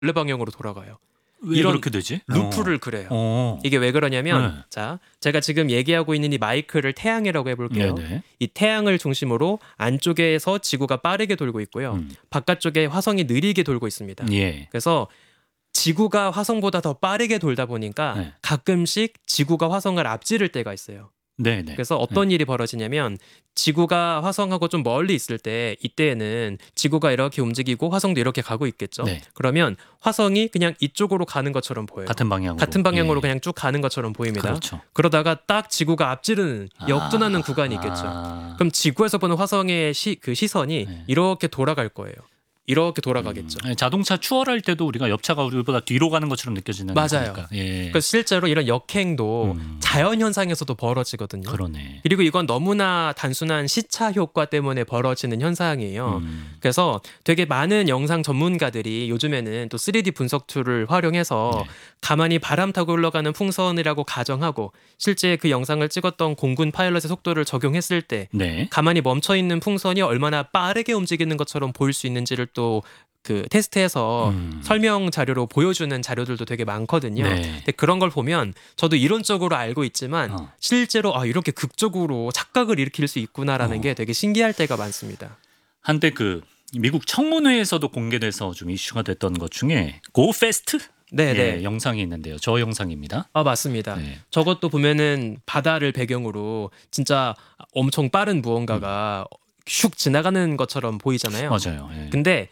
방향으로 돌아가요. 왜 이런 그렇게 되지? 루프를 그려요. 어. 이게 왜 그러냐면 네. 자, 제가 지금 얘기하고 있는 이 마이크를 태양이라고 해볼게요. 네네. 이 태양을 중심으로 안쪽에서 지구가 빠르게 돌고 있고요. 바깥쪽에 화성이 느리게 돌고 있습니다. 예. 그래서 지구가 화성보다 더 빠르게 돌다 보니까 네. 가끔씩 지구가 화성을 앞지를 때가 있어요. 네네. 그래서 어떤 일이 벌어지냐면 지구가 화성하고 좀 멀리 있을 때 이때에는 지구가 이렇게 움직이고 화성도 이렇게 가고 있겠죠. 네. 그러면 화성이 그냥 이쪽으로 가는 것처럼 보여요. 같은 방향으로. 예. 그냥 쭉 가는 것처럼 보입니다. 그렇죠. 그러다가 딱 지구가 앞지르는 역전하는 구간이 있겠죠. 그럼 지구에서 보는 화성의 그 시선이 네. 이렇게 돌아갈 거예요. 이렇게 돌아가겠죠. 자동차 추월할 때도 우리가 옆차가 우리보다 뒤로 가는 것처럼 느껴지는 맞아요. 거니까. 예. 그래서 실제로 이런 역행도 자연 현상에서도 벌어지거든요. 그러네. 그리고 이건 너무나 단순한 시차 효과 때문에 벌어지는 현상이에요. 그래서 되게 많은 영상 전문가들이 요즘에는 또 3D 분석 툴을 활용해서 가만히 바람 타고 흘러가는 풍선이라고 가정하고 실제 그 영상을 찍었던 공군 파일럿의 속도를 적용했을 때 네. 가만히 멈춰 있는 풍선이 얼마나 빠르게 움직이는 것처럼 보일 수 있는지를 또 그 테스트해서 설명 자료로 보여주는 자료들도 되게 많거든요. 네. 근데 그런 걸 보면 저도 이론적으로 알고 있지만 실제로 이렇게 극적으로 착각을 일으킬 수 있구나라는 게 되게 신기할 때가 많습니다. 한때 그 미국 청문회에서도 공개돼서 좀 이슈가 됐던 것 중에 Go Fast? 네네. 예, 영상이 있는데요. 저 영상입니다. 맞습니다. 네. 저것도 보면은 바다를 배경으로 진짜 엄청 빠른 무언가가 슉 지나가는 것처럼 보이잖아요. 맞아요. 예. 근데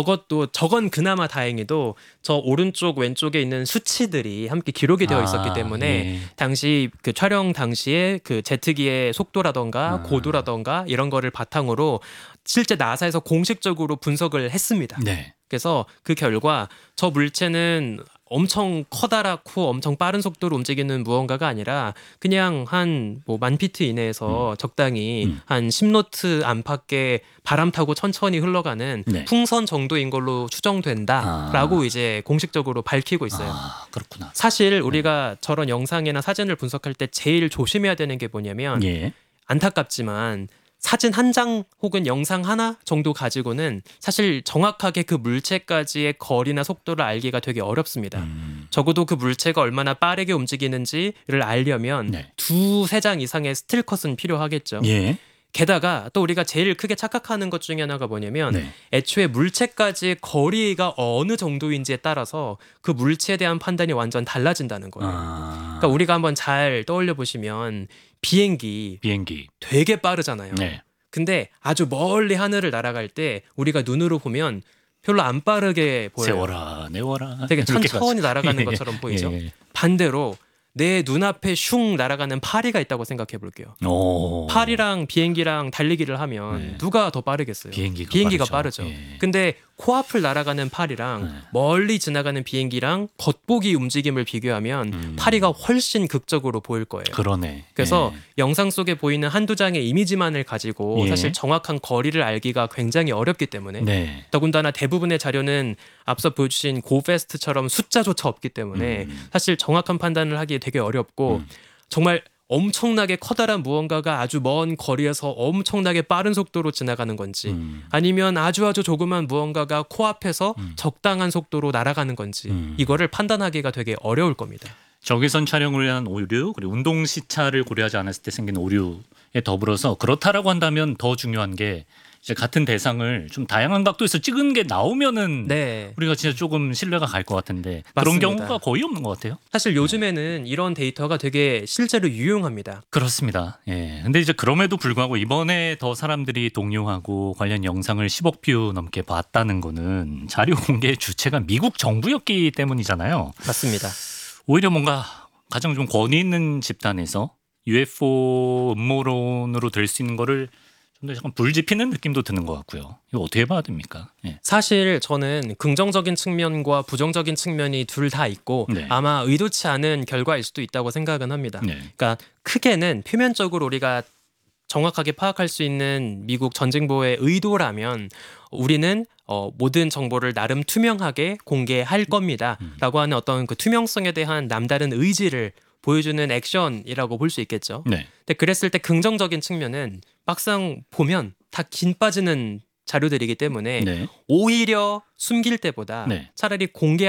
저건 그나마 다행히도 저 오른쪽 왼쪽에 있는 수치들이 함께 기록이 되어 있었기 때문에 예. 당시 그 촬영 당시에 그 제트기의 속도라던가 고도라던가 이런 거를 바탕으로 실제 나사에서 공식적으로 분석을 했습니다. 네. 그래서 그 결과 저 물체는 엄청 커다랗고 엄청 빠른 속도로 움직이는 무언가가 아니라 그냥 한 뭐 10,000피트 이내에서 적당히 한 10노트 안팎의 바람 타고 천천히 흘러가는 네. 풍선 정도인 걸로 추정된다라고 이제 공식적으로 밝히고 있어요. 그렇구나. 사실 우리가 저런 영상이나 사진을 분석할 때 제일 조심해야 되는 게 뭐냐면 예. 안타깝지만 사진 한 장 혹은 영상 하나 정도 가지고는 사실 정확하게 그 물체까지의 거리나 속도를 알기가 되게 어렵습니다. 적어도 그 물체가 얼마나 빠르게 움직이는지를 알려면 네. 2-3장 이상의 스틸컷은 필요하겠죠. 예. 게다가 또 우리가 제일 크게 착각하는 것 중에 하나가 뭐냐면 네. 애초에 물체까지의 거리가 어느 정도인지에 따라서 그 물체에 대한 판단이 완전 달라진다는 거예요. 그러니까 우리가 한번 잘 떠올려 보시면 비행기 되게 빠르잖아요. 네. 근데 아주 멀리 하늘을 날아갈 때 우리가 눈으로 보면 별로 안 빠르게 보여요. 세워라 내워라. 되게 이렇게 천천히 가죠. 날아가는 것처럼 보이죠. 예. 반대로 내 눈앞에 슝 날아가는 파리가 있다고 생각해 볼게요. 오. 파리랑 비행기랑 달리기를 하면 누가 더 빠르겠어요? 비행기가 빠르죠. 예. 근데 코앞을 날아가는 파리랑 멀리 지나가는 비행기랑 겉보기 움직임을 비교하면 파리가 훨씬 극적으로 보일 거예요. 그러네. 그래서 영상 속에 보이는 한두 장의 이미지만을 가지고 예. 사실 정확한 거리를 알기가 굉장히 어렵기 때문에 네. 더군다나 대부분의 자료는 앞서 보여주신 고페스트처럼 숫자조차 없기 때문에 사실 정확한 판단을 하기 되게 어렵고 정말 엄청나게 커다란 무언가가 아주 먼 거리에서 엄청나게 빠른 속도로 지나가는 건지 아니면 아주 조그만 무언가가 코앞에서 적당한 속도로 날아가는 건지 이거를 판단하기가 되게 어려울 겁니다. 적외선 촬영을 위한 오류 그리고 운동 시차를 고려하지 않았을 때 생긴 오류에 더불어서 그렇다라고 한다면 더 중요한 게 이제 같은 대상을 좀 다양한 각도에서 찍은 게 나오면은 우리가 진짜 조금 신뢰가 갈 것 같은데 그런 맞습니다. 경우가 거의 없는 것 같아요. 사실 요즘에는 이런 데이터가 되게 실제로 유용합니다. 그렇습니다. 예. 근데 이제 그럼에도 불구하고 이번에 더 사람들이 동요하고 관련 영상을 10억 뷰 넘게 봤다는 거는 자료 공개 주체가 미국 정부였기 때문이잖아요. 맞습니다. 오히려 뭔가 가장 좀 권위 있는 집단에서 UFO 음모론으로 될 수 있는 거를 좀 더 약간 불 지피는 느낌도 드는 것 같고요. 이거 어떻게 봐야 됩니까? 예. 사실 저는 긍정적인 측면과 부정적인 측면이 둘 다 있고 아마 의도치 않은 결과일 수도 있다고 생각은 합니다. 그러니까 크게는 표면적으로 우리가 정확하게 파악할 수 있는 미국 전쟁부의 의도라면 우리는 모든 정보를 나름 투명하게 공개할 겁니다. 라고 하는 어떤 그 투명성에 대한 남다른 의지를 보여주는 액션이라고 볼 수 있겠죠. 근데 그랬을 때 긍정적인 측면은 막상 보면 다 긴 빠지는 자료들이기 때문에 네. 오히려 숨길 때보다 네. 차라리 공개